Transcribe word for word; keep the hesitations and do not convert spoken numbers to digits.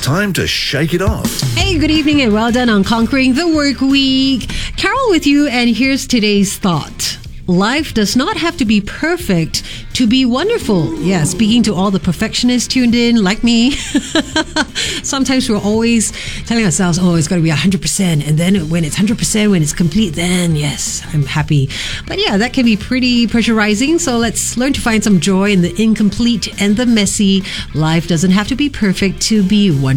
time to shake it off. Hey, good evening and well done on conquering the work week. Carol with you, and here's today's thought. Life does not have to be perfect to be wonderful. Yeah, speaking to all the perfectionists tuned in, like me. Sometimes we're always telling ourselves, oh, it's got to be one hundred percent. And then when it's one hundred percent, when it's complete, then yes, I'm happy. But yeah, that can be pretty pressurizing. So let's learn to find some joy in the incomplete and the messy. Life doesn't have to be perfect to be wonderful.